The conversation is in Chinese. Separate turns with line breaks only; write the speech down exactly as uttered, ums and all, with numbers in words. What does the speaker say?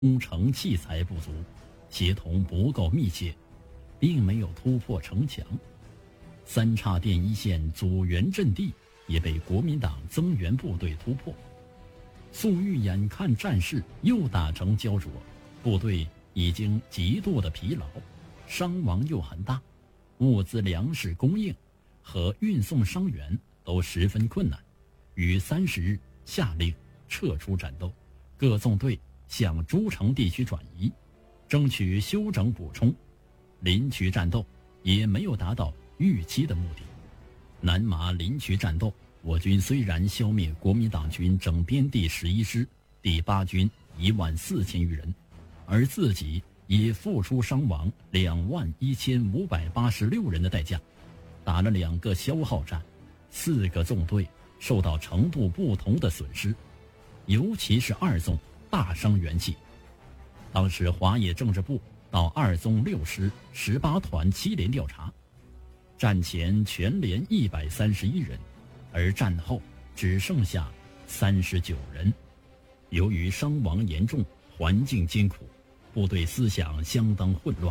工程器材不足，协同不够密切，并没有突破城墙。三岔店一线阻援阵地也被国民党增援部队突破。粟裕眼看战事又打成焦灼，部队已经极度的疲劳，伤亡又很大，物资粮食供应和运送伤员都十分困难，于三十日下令撤出战斗，各纵队向诸城地区转移，争取休整补充。临朐战斗也没有达到预期的目的。南麻临朐战斗，我军虽然消灭国民党军整编第十一师、第八军一万四千余人，而自己也付出伤亡两万一千五百八十六人的代价，打了两个消耗战，四个纵队受到程度不同的损失，尤其是二纵大伤元气。当时华野政治部到二纵六师十八团七连调查，战前全连一百三十一人，而战后只剩下三十九人。由于伤亡严重，环境艰苦，部队思想相当混乱，